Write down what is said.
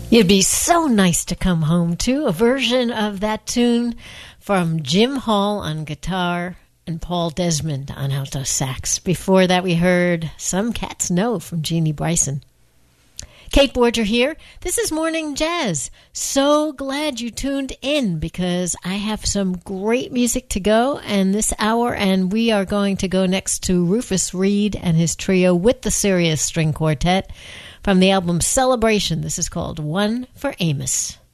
It'd be so nice to come home to a version of that tune from Jim Hall on guitar and Paul Desmond on alto sax. Before that, we heard Some Cats Know from Jeannie Bryson. Kate Borger here. This is Morning Jazz. So glad you tuned in because I have some great music to go in this hour, and we are going to go next to Rufus Reid and his trio with the Sirius String Quartet from the album Celebration. This is called One for Amos.